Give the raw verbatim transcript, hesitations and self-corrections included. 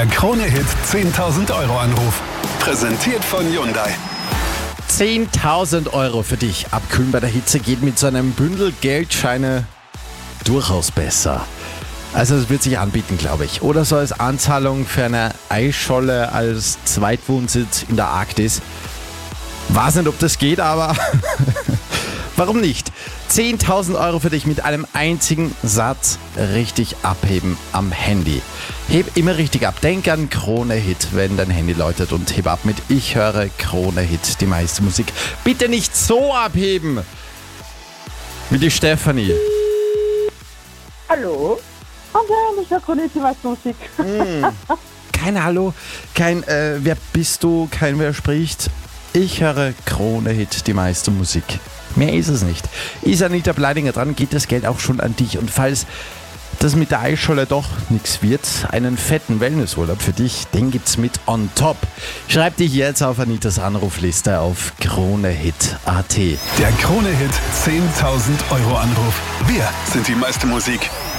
Der Krone-Hit zehntausend Euro Anruf. Präsentiert von Hyundai. zehntausend Euro für dich. Abkühlen bei der Hitze geht mit so einem Bündel Geldscheine durchaus besser. Also es wird sich anbieten, glaube ich. Oder so als Anzahlung für eine Eisscholle als Zweitwohnsitz in der Arktis. Weiß nicht, ob das geht, aber warum nicht? zehntausend Euro für dich mit einem einzigen Satz richtig abheben am Handy. Heb immer richtig ab. Denk an Krone-Hit, wenn dein Handy läutet, und heb ab mit Ich höre Krone-Hit, die meiste Musik. Bitte nicht so abheben wie die Stefanie. Hallo? Hallo, ich höre Krone-Hit, die meiste Musik. Hm. Kein Hallo, kein äh, Wer bist du, kein Wer spricht. Ich höre Krone-Hit, die meiste Musik. Mehr ist es nicht. Ist Anita Bleidinger dran, geht das Geld auch schon an dich. Und falls das mit der Eisscholle doch nichts wird, einen fetten Wellnessurlaub für dich, den gibt's mit on top. Schreib dich jetzt auf Anitas Anrufliste auf Krone-Hit punkt a t. Der Krone-Hit zehntausend Euro Anruf. Wir sind die meiste Musik.